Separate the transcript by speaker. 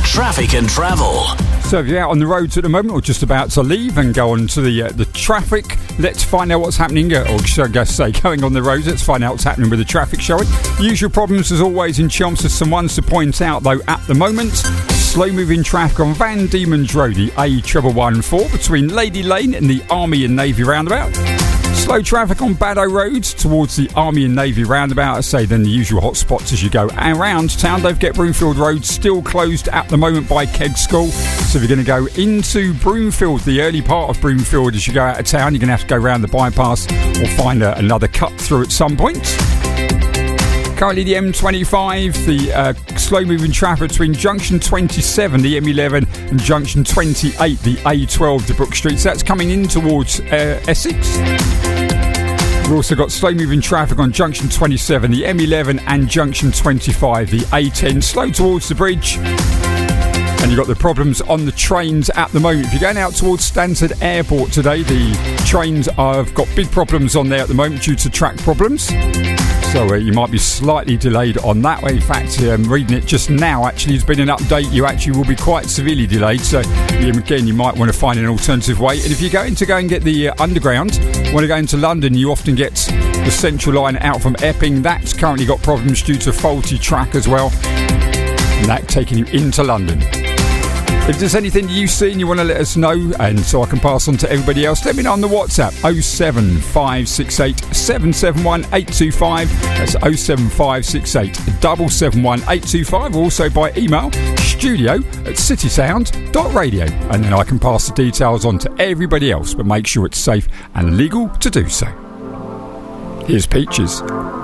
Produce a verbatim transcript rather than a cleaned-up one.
Speaker 1: traffic and travel.
Speaker 2: So if you're out on the roads at the moment or just about to leave and go on to the uh, the traffic, let's find out what's happening, uh, or should I say going on the roads, let's find out what's happening with the traffic showing. Usual problems as always in Chelmsford, some ones to point out though at the moment. Slow moving traffic on Van Diemen's Road, the A one one one four between Lady Lane and the Army and Navy roundabout. Slow traffic on Baddow Road towards the Army and Navy roundabout. I say then the usual hot spots as you go around town. Don't forget Broomfield Road still closed at the moment by Keg School. So if you're going to go into Broomfield, the early part of Broomfield as you go out of town, you're going to have to go around the bypass or find a, another cut through at some point. Currently the M twenty-five, the uh, slow-moving traffic between Junction twenty-seven, the M eleven, and Junction twenty-eight, the A twelve to Brook Street. So that's coming in towards uh, Essex. We've also got slow-moving traffic on Junction twenty-seven, the M eleven, and Junction twenty-five, the A ten, slow towards the bridge. And you've got the problems on the trains at the moment. If you're going out towards Stansted Airport today, the trains have got big problems on there at the moment due to track problems. So uh, you might be slightly delayed on that way. In fact, um, reading it just now, actually, there's been an update. You actually will be quite severely delayed. So again, you might want to find an alternative way. And if you're going to go and get the uh, underground, want to go into London, you often get the Central Line out from Epping. That's currently got problems due to faulty track as well. And that taking you into London. If there's anything you've seen you want to let us know, and so I can pass on to everybody else, let me know on the WhatsApp oh seven five six eight seven seven one eight two five. That's oh seven five six eight seven seven one eight two five. Also by email, studio at citysound dot radio. And then I can pass the details on to everybody else, but make sure it's safe and legal to do so. Here's Peaches.